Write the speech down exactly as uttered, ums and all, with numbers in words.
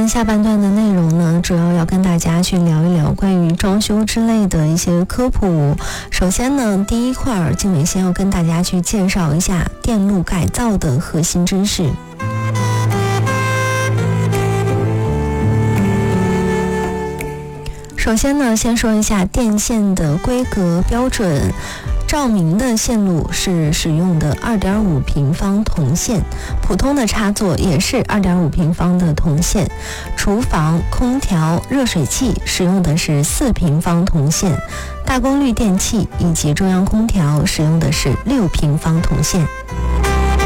下半段的内容呢，主要要跟大家去聊一聊关于装修之类的一些科普。首先呢，第一块经纬先要跟大家去介绍一下电路改造的核心知识。首先呢，先说一下电线的规格标准。照明的线路是使用的 二点五 平方铜线，普通的插座也是 二点五 平方的铜线，厨房、空调、热水器使用的是四平方铜线，大功率电器以及中央空调使用的是六平方铜线。